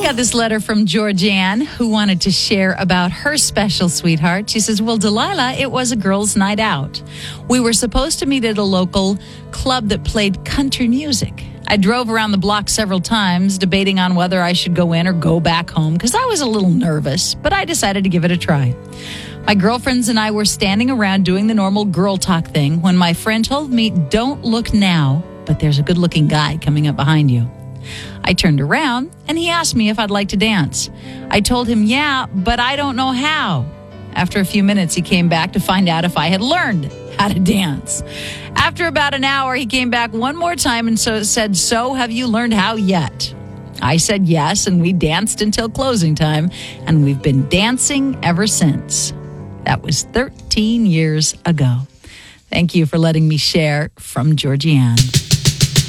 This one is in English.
got this letter from Georgianne, who wanted to share about her special sweetheart. She says, well, Delilah, it was a girls' night out. We were supposed to meet at a local club that played country music. I drove around the block several times, debating on whether I should go in or go back home because I was a little nervous, but I decided to give it a try. My girlfriends and I were standing around doing the normal girl talk thing when my friend told me, don't look now, but there's a good-looking guy coming up behind you. I turned around and he asked me if I'd like to dance. I told him, yeah, but I don't know how. After a few minutes, he came back to find out if I had learned how to dance. After about an hour, he came back one more time and said, so have you learned how yet? I said yes, and we danced until closing time, and we've been dancing ever since. That was 13 years ago. Thank you for letting me share from Georgianne.